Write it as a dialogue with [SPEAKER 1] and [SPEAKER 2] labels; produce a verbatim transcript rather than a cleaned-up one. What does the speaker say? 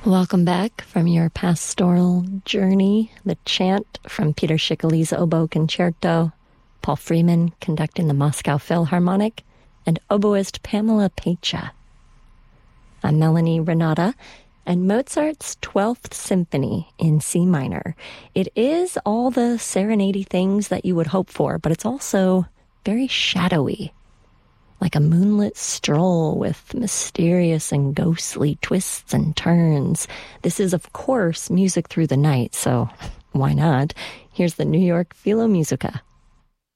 [SPEAKER 1] Welcome back from your pastoral journey. The chant from Peter Schickele's Oboe Concerto, Paul Freeman conducting the Moscow Philharmonic, and oboist Pamela Pecha. I'm Melanie Renata, and Mozart's twelfth Symphony in C minor. It is all the serenade things that you would hope for, but it's also very shadowy, like a moonlit stroll with mysterious and ghostly twists and turns. This is, of course, music through the night, so why not? Here's the New York Philharmonic.